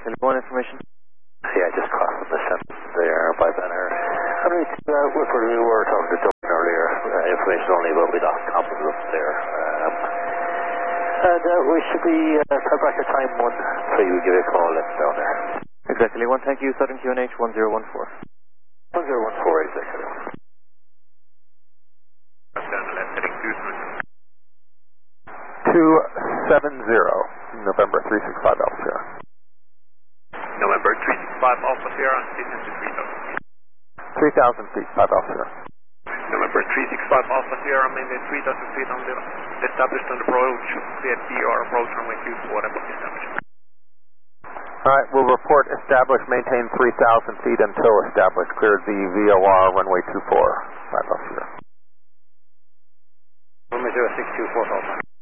Exactly. One information? Yeah, just crossing the center there by Banner. Whitford, we were talking to Dublin earlier, information only about we lost compliments up there. And we should be bracket time 1, so you give a call and down there. Exactly. One, thank you. Southern QNH 1014. 1014, exactly. 270, November 365 Alpha Sierra. November 365 Alpha Sierra and descend to 3,000 feet, 5 Alpha Sierra. November 365 Alpha Sierra, maintain 3,000 feet on the established on the approach, CFDR approach runway 24, that was established. Alright, we'll report established, maintain 3,000 feet until established, cleared the VOR runway 24, 5 Alpha Sierra. Runway 0624 Alpha.